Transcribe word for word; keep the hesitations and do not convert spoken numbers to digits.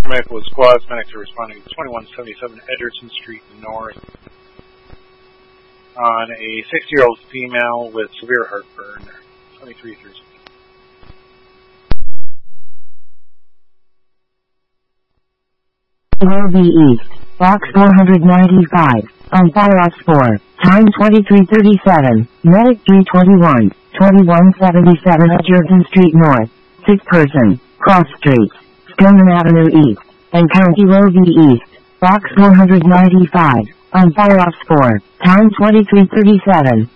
Medical squads, medics are responding to twenty-one seventy-seven Edgerton Street North on a sixty-year-old female with severe heartburn. twenty-three through Lobby East, Box four ninety-five, on Fireox four, time twenty-three thirty-seven, Medic three twenty-one, twenty-one seventy-seven Edgerton Street North, sick person, cross streets, Stoneman Avenue East, and County Lobby East, Box four ninety-five, on Fireox four, time twenty-three thirty-seven.